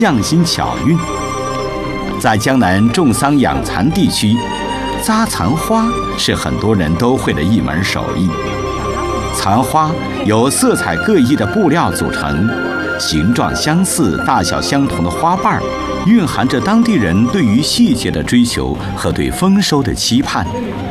匠心巧运。在江南种桑养蚕地区，扎蚕花是很多人都会的一门手艺。蚕花由色彩各异的布料组成，形状相似、大小相同的花瓣儿，蕴含着当地人对于细节的追求和对丰收的期盼。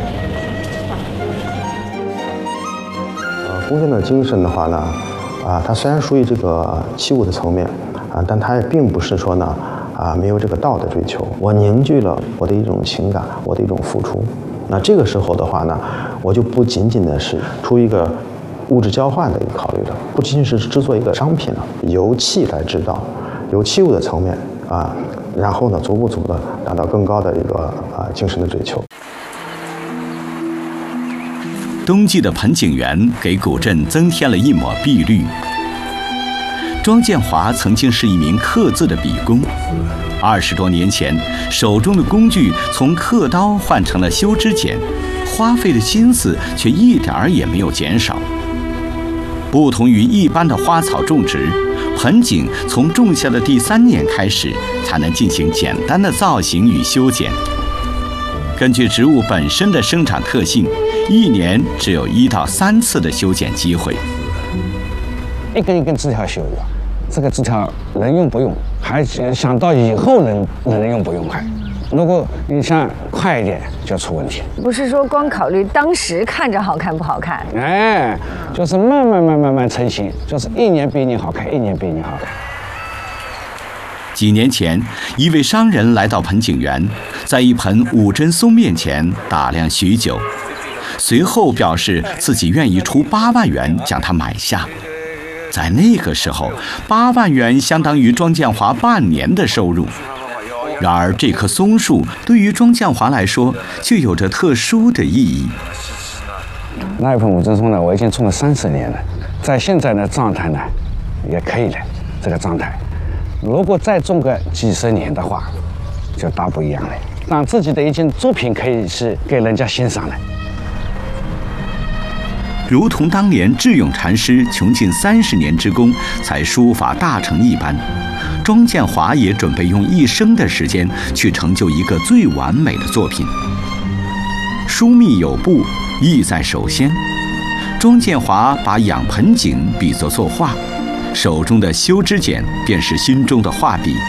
工匠的精神的话呢，它虽然属于这个器物的层面但它也并不是说呢没有这个道的追求。我凝聚了我的一种情感，我的一种付出。那这个时候的话呢，我就不仅仅的是出一个物质交换的一个考虑了，不仅仅是制作一个商品了，由器来制造，由器物的层面然后呢逐步的达到更高的一个精神的追求。 冬季的盆景园给古镇增添了一抹碧绿。庄建华曾经是一名刻字的笔工，20多年前，手中的工具从刻刀换成了修枝剪，花费的心思却一点儿也没有减少。不同于一般的花草种植，盆景从种下的第3年开始，才能进行简单的造型与修剪。根据植物本身的生长特性，1年只有1到3次的修剪机会。 一根一根枝条修的，这个枝条能用不用，还想到以后能用不用快。如果你想快一点，就出问题。 不是说光考虑当时看着好看不好看， 就是慢慢成型，就是1年比1年好看，1年比1年好看。 几年前，一位商人来到盆景园，在一盆5针松面前打量许久，随后表示自己愿意出8万元将它买下。在那个时候，8万元相当于庄建华半年的收入。然而，这棵松树对于庄建华来说，却有着特殊的意义。 那一盆5针松呢，我已经种了30年了，在现在的状态呢，也可以了。这个状态，如果再种个几10年的话，就大不一样了。让自己的一件作品可以是给人家欣赏的。 如同当年智勇禅师穷尽30年之功才书法大成一般，庄建华也准备用一生的时间去成就一个最完美的作品。疏密有步，意在首先。庄建华把养盆景比作作画，手中的修枝剪便是心中的画笔。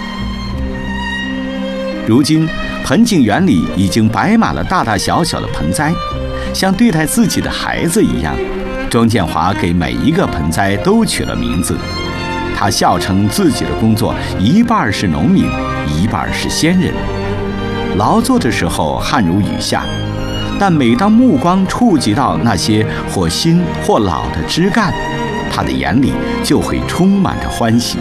如今，盆景园里已经摆满了大大小小的盆栽，像对待自己的孩子一样，庄建华给每一个盆栽都取了名字。他笑称自己的工作一半是农民，一半是仙人。劳作的时候汗如雨下，但每当目光触及到那些或新或老的枝干，他的眼里就会充满着欢喜。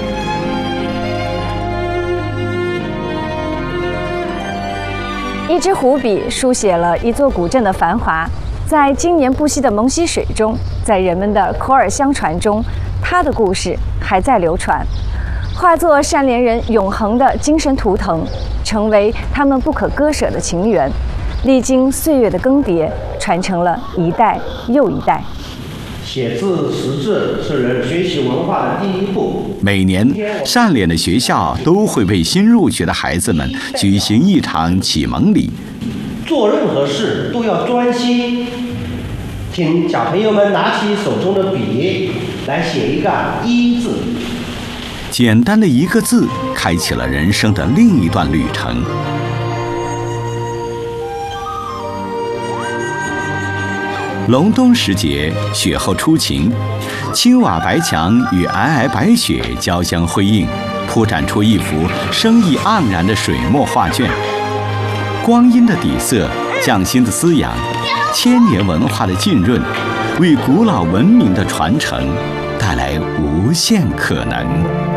一支湖笔书写了一座古镇的繁华，在经年不息的蒙溪水中，在人们的口耳相传中，他的故事还在流传，化作善莲人永恒的精神图腾，成为他们不可割舍的情缘，历经岁月的更迭，传承了一代又一代。 写字识字是人学习文化的第一步。 每年，善莲的学校都会为新入学的孩子们举行一场启蒙礼。 做任何事都要专心，请小朋友们拿起手中的笔来写一个“一”字。 简单的一个字，开启了人生的另一段旅程。隆冬时节，雪后初晴，青瓦白墙与皑皑白雪交相辉映，铺展出一幅生意盎然的水墨画卷。光阴的底色，匠心的滋养，千年文化的浸润，为古老文明的传承带来无限可能。